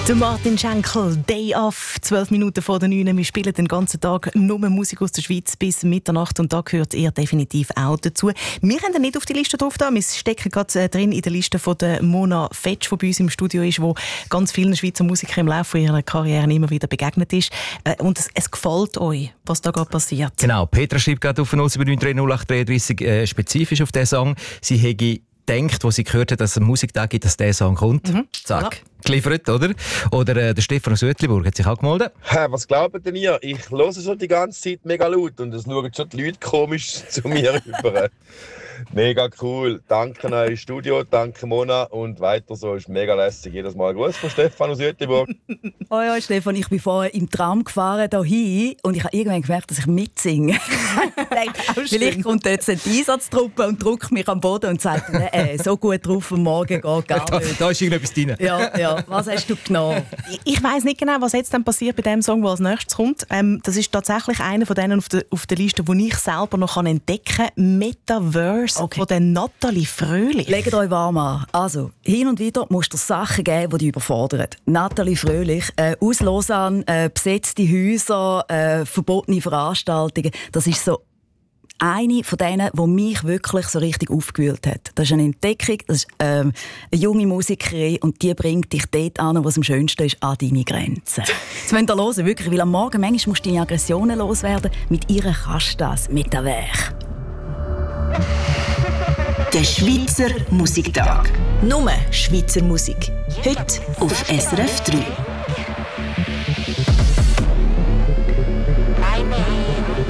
Der Martin Schenkel, Day Off, 12 Minuten vor der 9. Wir spielen den ganzen Tag nur Musik aus der Schweiz bis Mitternacht und da gehört ihr definitiv auch dazu. Wir haben nicht auf die Liste drauf da. Wir stecken gerade drin in der Liste von der Mona Fetsch, die bei uns im Studio ist, wo ganz vielen Schweizer Musikern im Laufe ihrer Karriere immer wieder begegnet ist. Und es gefällt euch, was da gerade passiert. Genau, Petra schreibt gerade auf 079 spezifisch auf diesen Song. Sie hätte gedacht, wo sie gehört hat, dass es einen Musiktag gibt, dass dieser Song kommt. Zack. Ja. Geliefert, oder? Oder der Stefan aus Uetliburg hat sich auch gemeldet. Was glaubt denn ihr? Ich höre schon die ganze Zeit mega laut und es schauen schon die Leute komisch zu mir rüber. Mega cool. Danke an euer Studio, danke Mona und weiter so. Ist mega lässig. Jedes Mal Gruß von Stefan aus Uetliburg. Oh ja, Stefan, ich bin vorher im Tram gefahren hierhin und ich habe irgendwann gemerkt, dass ich mitsinge. Ich dachte, vielleicht kommt jetzt eine Einsatztruppe und drückt mich am Boden und sagt, so gut drauf am Morgen geht gar nicht. Da ist irgendetwas drin. Ja, was hast du genommen? Ich weiss nicht genau, was jetzt dann passiert bei dem Song, der als nächstes kommt. Das ist tatsächlich einer von denen auf der Liste, die ich selber noch entdecken kann. Metaverse von der Nathalie Fröhlich. Legt euch warm an. Also, hin und wieder muss es Sachen geben, die dich überfordern. Nathalie Fröhlich, aus Lausanne, besetzte Häuser, verbotene Veranstaltungen. Das ist so eine von denen, die mich wirklich so richtig aufgewühlt hat. Das ist eine Entdeckung, das ist eine junge Musikerin und die bringt dich dort an, wo es am schönsten ist, an deine Grenzen. Jetzt müsst ihr hören, wirklich, weil am Morgen manchmal musst du deine Aggressionen loswerden. Mit ihr kannst du das, mit der Weg. Der Schweizer Musiktag. Nur Schweizer Musik. Heute auf SRF 3.